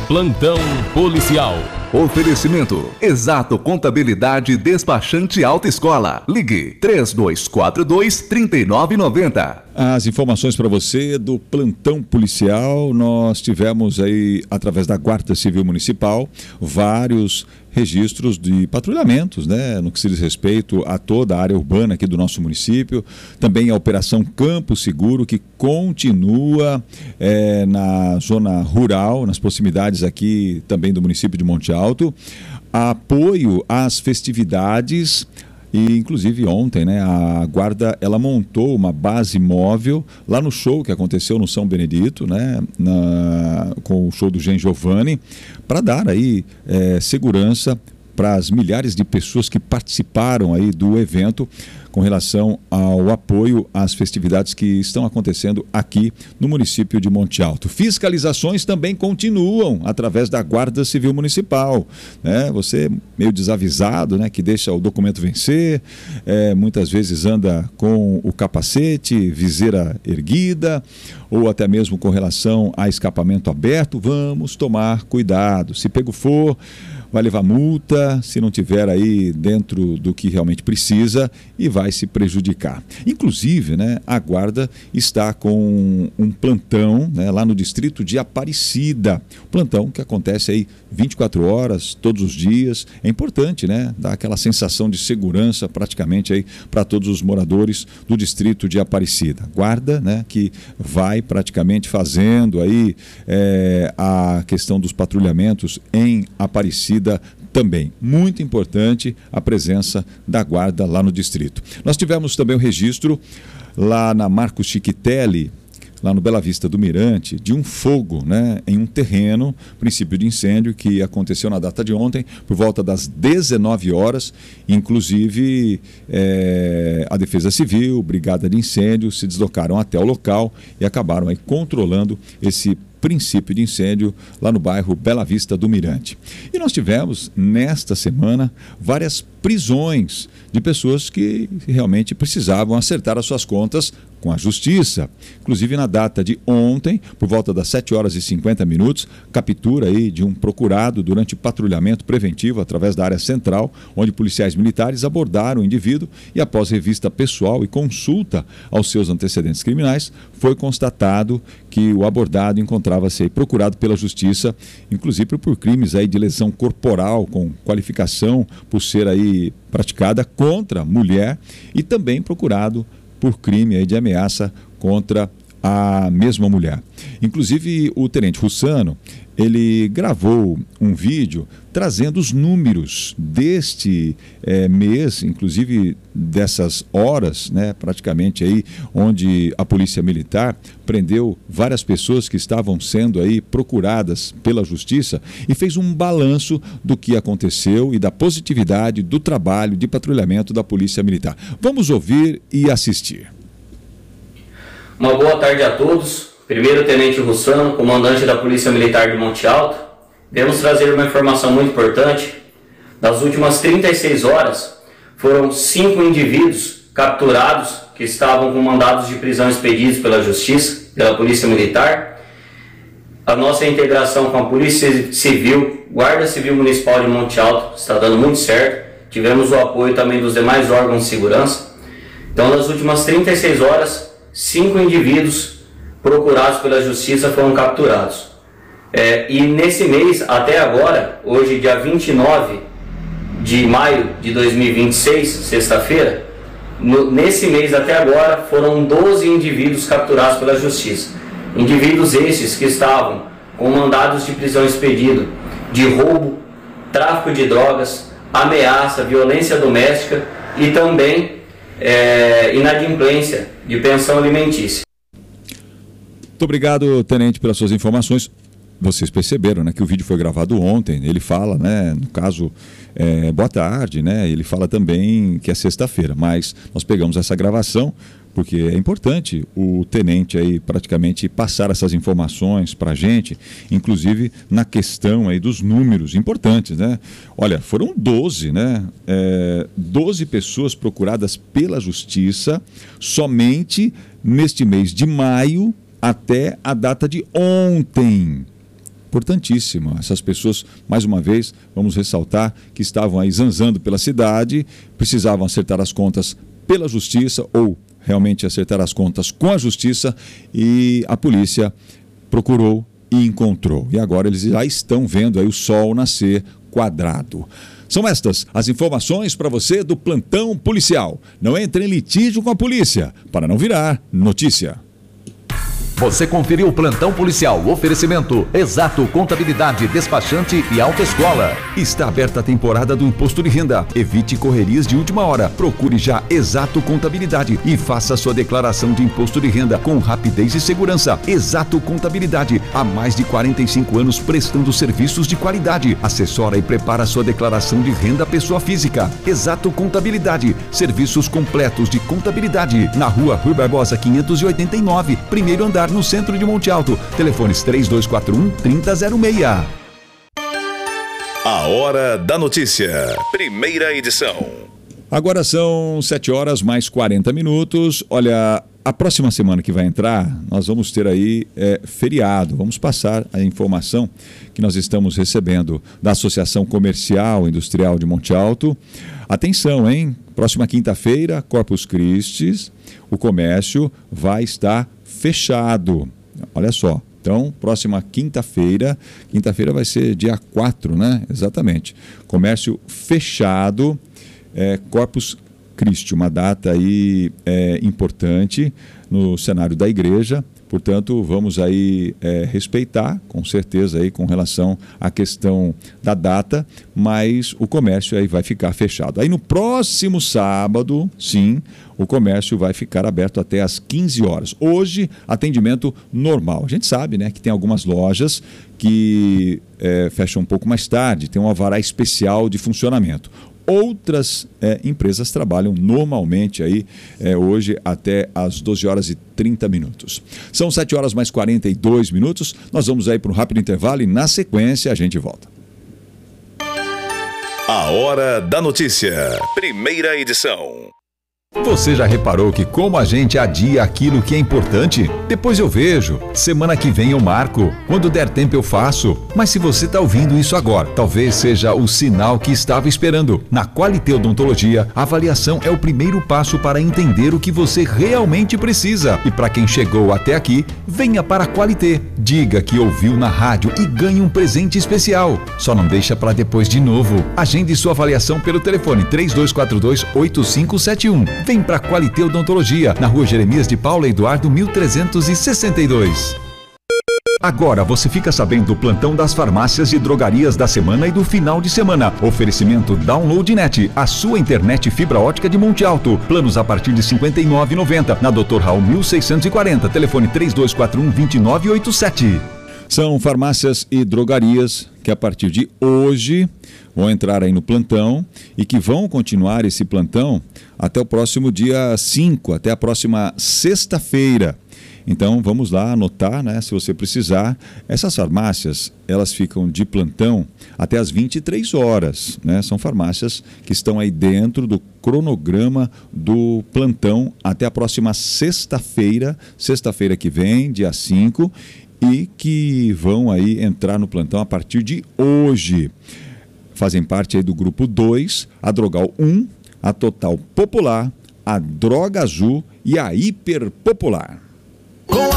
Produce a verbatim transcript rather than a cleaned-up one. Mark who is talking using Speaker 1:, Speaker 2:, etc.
Speaker 1: Plantão policial.
Speaker 2: Oferecimento: Exato Contabilidade Despachante Autoescola. Ligue três dois quatro dois, três nove nove zero.
Speaker 3: As informações para você do plantão policial, nós tivemos aí, através da Guarda Civil Municipal, vários registros de patrulhamentos, né, no que se diz respeito a toda a área urbana aqui do nosso município. Também a Operação Campo Seguro, que continua é, na zona rural, nas proximidades aqui também do município de Monte Alto. Apoio às festividades. E inclusive ontem, né, a Guarda ela montou uma base móvel lá no show que aconteceu no São Benedito, né, na, com o show do Gen Giovanni, para dar aí é, segurança para as milhares de pessoas que participaram aí do evento com relação ao apoio às festividades que estão acontecendo aqui no município de Monte Alto. Fiscalizações também continuam através da Guarda Civil Municipal, né? Você meio desavisado, né, que deixa o documento vencer, é, muitas vezes anda com o capacete, viseira erguida, ou até mesmo com relação a escapamento aberto. Vamos tomar cuidado. Se pego for, vai levar multa, se não tiver aí dentro do que realmente precisa, e vai se prejudicar. Inclusive, né, a Guarda está com um plantão, né, lá no distrito de Aparecida. Plantão que acontece aí vinte e quatro horas, todos os dias. É importante, né, dar aquela sensação de segurança praticamente aí para todos os moradores do distrito de Aparecida. Guarda, né, que vai praticamente fazendo aí é, a questão dos patrulhamentos em Aparecida também. Muito importante a presença da Guarda lá no distrito. Nós tivemos também o registro lá na Marcos Chiquitelli, lá no Bela Vista do Mirante, de um fogo, né, em um terreno, princípio de incêndio, que aconteceu na data de ontem, por volta das dezenove horas. Inclusive, é, a Defesa Civil, Brigada de Incêndio, se deslocaram até o local e acabaram aí controlando esse princípio de incêndio lá no bairro Bela Vista do Mirante. E nós tivemos, nesta semana, várias prisões de pessoas que realmente precisavam acertar as suas contas com a justiça. Inclusive, na data de ontem, por volta das sete horas e cinquenta minutos, captura aí de um procurado durante patrulhamento preventivo através da área central, onde policiais militares abordaram o indivíduo e, após revista pessoal e consulta aos seus antecedentes criminais, foi constatado que o abordado encontrava-se aí procurado pela justiça, inclusive por crimes aí de lesão corporal com qualificação por ser aí praticada contra mulher, e também procurado por crime aí de ameaça contra a mesma mulher. Inclusive, o tenente Russano, ele gravou um vídeo trazendo os números deste é, mês, inclusive dessas horas, né, praticamente aí, onde a Polícia Militar prendeu várias pessoas que estavam sendo aí procuradas pela Justiça, e fez um balanço do que aconteceu e da positividade do trabalho de patrulhamento da Polícia Militar. Vamos ouvir e assistir.
Speaker 4: Uma boa tarde a todos. Primeiro, Tenente Russano, comandante da Polícia Militar de Monte Alto. Viemos trazer uma informação muito importante. Das últimas trinta e seis horas, foram cinco indivíduos capturados que estavam com mandados de prisão expedidos pela Justiça, pela Polícia Militar. A nossa integração com a Polícia Civil, Guarda Civil Municipal de Monte Alto, está dando muito certo. Tivemos o apoio também dos demais órgãos de segurança. Então, nas últimas trinta e seis horas, cinco indivíduos procurados pela Justiça foram capturados. É, e nesse mês, até agora, hoje dia vinte e nove de maio de dois mil e vinte e seis, sexta-feira, nesse mês até agora foram doze indivíduos capturados pela Justiça. Indivíduos estes que estavam com mandados de prisão expedido de roubo, tráfico de drogas, ameaça, violência doméstica e também é, inadimplência de pensão alimentícia.
Speaker 3: Muito obrigado, tenente, pelas suas informações. Vocês perceberam, né, que o vídeo foi gravado ontem. Ele fala, né, no caso, é, boa tarde, né, ele fala também que é sexta-feira, mas nós pegamos essa gravação porque é importante o tenente aí praticamente passar essas informações para a gente, inclusive na questão aí dos números importantes, né? Olha, foram doze, né? É, doze pessoas procuradas pela Justiça somente neste mês de maio até a data de ontem. importantíssimo. Essas pessoas, mais uma vez, vamos ressaltar, que estavam aí zanzando pela cidade, precisavam acertar as contas pela justiça ou realmente acertar as contas com a justiça, e a polícia procurou e encontrou. E agora eles já estão vendo aí o sol nascer quadrado. São estas as informações para você do plantão policial. Não entre em litígio com a polícia, para não virar notícia.
Speaker 2: Você conferiu o Plantão Policial, oferecimento Exato Contabilidade, Despachante e Autoescola. Está aberta a temporada do Imposto de Renda. Evite correrias de última hora. Procure já Exato Contabilidade e faça sua declaração de Imposto de Renda com rapidez e segurança. Exato Contabilidade, há mais de quarenta e cinco anos prestando serviços de qualidade. Assessora e prepara sua declaração de renda pessoa física. Exato Contabilidade, serviços completos de contabilidade. Na rua Rui Barbosa quinhentos e oitenta e nove, primeiro andar, no centro de Monte Alto. Telefones três dois quatro um, três zero zero seis.
Speaker 1: A Hora da Notícia. Primeira edição.
Speaker 3: Agora são sete horas mais quarenta minutos. Olha, a próxima semana que vai entrar, nós vamos ter aí é, feriado. Vamos passar a informação que nós estamos recebendo da Associação Comercial Industrial de Monte Alto. Atenção, hein? Próxima quinta-feira, Corpus Christi, o comércio vai estar fechado. Olha só. Então, próxima quinta-feira, quinta-feira vai ser dia quatro, né? Exatamente. Comércio fechado, é, Corpus Christi, uma data aí é, importante no cenário da igreja. Portanto, vamos aí é, respeitar, com certeza, aí, com relação à questão da data, mas o comércio aí vai ficar fechado. Aí no próximo sábado, sim, o comércio vai ficar aberto até às quinze horas. Hoje, atendimento normal. A gente sabe, né, que tem algumas lojas que é, fecham um pouco mais tarde, tem um alvará especial de funcionamento. Outras é, empresas trabalham normalmente aí é, hoje até às doze horas e trinta minutos. São sete horas mais quarenta e dois minutos. Nós vamos aí para um rápido intervalo e na sequência a gente volta.
Speaker 1: A Hora da Notícia. Primeira edição.
Speaker 2: Você já reparou que como a gente adia aquilo que é importante? Depois eu vejo, semana que vem eu marco, quando der tempo eu faço. Mas se você está ouvindo isso agora, talvez seja o sinal que estava esperando. Na Qualité Odontologia, a avaliação é o primeiro passo para entender o que você realmente precisa. E para quem chegou até aqui, venha para a Qualité. Diga que ouviu na rádio e ganhe um presente especial. Só não deixa para depois de novo. Agende sua avaliação pelo telefone três dois quatro dois, oito cinco sete um. Vem para Qualité Odontologia, na rua Jeremias de Paula Eduardo, mil trezentos e sessenta e dois. Agora você fica sabendo do plantão das farmácias e drogarias da semana e do final de semana. Oferecimento DownloadNet, a sua internet fibra ótica de Monte Alto. Planos a partir de cinquenta e nove reais e noventa centavos. Na doutor Raul mil seiscentos e quarenta. Telefone três dois quatro um, dois nove oito sete.
Speaker 3: São farmácias e drogarias que a partir de hoje vão entrar aí no plantão e que vão continuar esse plantão até o próximo dia cinco, até a próxima sexta-feira. Então vamos lá anotar, né, se você precisar. Essas farmácias, elas ficam de plantão até as vinte e três horas, né? São farmácias que estão aí dentro do cronograma do plantão até a próxima sexta-feira, sexta-feira que vem, dia cinco, e que vão aí entrar no plantão a partir de hoje. Fazem parte aí do grupo dois, a Drogal um, a Total Popular, a Droga Azul e a Hiper Popular.
Speaker 5: Com